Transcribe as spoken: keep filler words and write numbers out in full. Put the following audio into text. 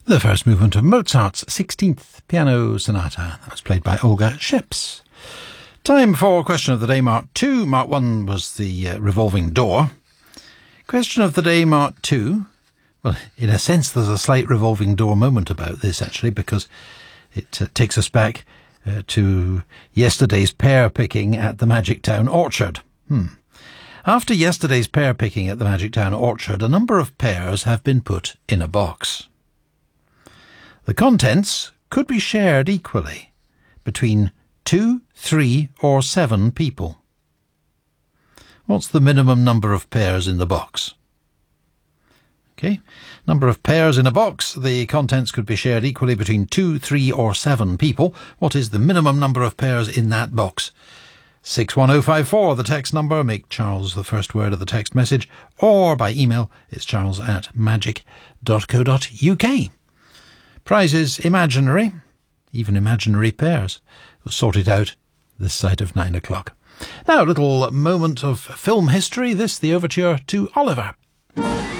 The first movement of Mozart's sixteenth Piano Sonata. That was played by Olga Scheps. Time for Question of the Day, Mark two. Mark one was the uh, revolving door. Question of the Day, Mark two. Well, in a sense, there's a slight revolving door moment about this, actually, because it uh, takes us back uh, to yesterday's pear picking at the Magic Town Orchard. Hmm. After yesterday's pear picking at the Magic Town Orchard, a number of pears have been put in a box. The contents could be shared equally between two, three, or seven people. What's the minimum number of pears in the box? Okay, number of pears in a box. The contents could be shared equally between two, three, or seven people. What is the minimum number of pears in that box? six one oh five four, the text number. Make Charles the first word of the text message. Or by email, it's charles at magic dot co dot uk. Prizes imaginary, even imaginary pairs. We'll sort it out this side of nine o'clock. Now, a little moment of film history. This, the overture to Oliver.